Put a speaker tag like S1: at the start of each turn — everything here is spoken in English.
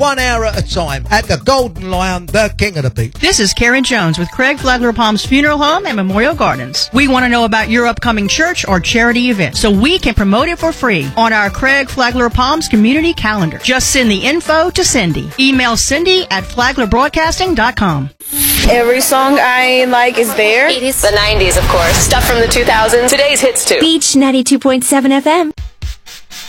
S1: 1 hour at a time at the Golden Lion, the king of the beach.
S2: This is Karen Jones with Craig Flagler Palms Funeral Home and Memorial Gardens. We want to know about your upcoming church or charity event so we can promote it for free on our Craig Flagler Palms community calendar. Just send the info to Cindy. Email Cindy at flaglerbroadcasting.com.
S3: Every song I like is there.
S4: 80s, the 90s, of course. Stuff from the 2000s. Today's hits, too.
S5: Beach 92.7 FM.